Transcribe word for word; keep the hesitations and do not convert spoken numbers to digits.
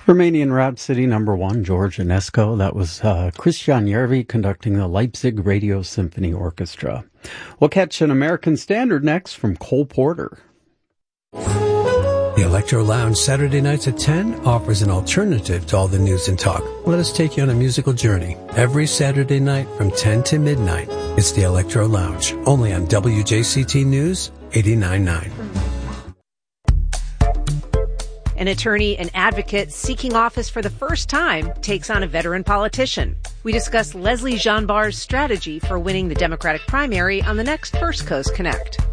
Romanian Rhapsody number one, George Enescu. That was uh, Christian Järvi conducting the Leipzig Radio Symphony Orchestra. We'll catch an American standard next from Cole Porter. The Electro Lounge Saturday nights at ten offers an alternative to all the news and talk. Let us take you on a musical journey. Every Saturday night from ten to midnight, it's the Electro Lounge, only on W J C T News eighty-nine point nine. An attorney and advocate seeking office for the first time takes on a veteran politician. We discuss Leslie Jean Barr's strategy for winning the Democratic primary on the next First Coast Connect.